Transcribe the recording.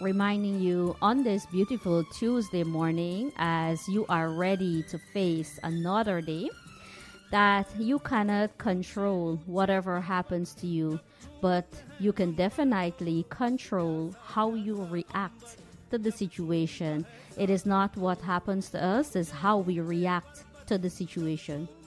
reminding you on this beautiful Tuesday morning as you are ready to face another day that you cannot control whatever happens to you, but you can definitely control how you react to the situation. It is not what happens to us, it's how we react to the situation.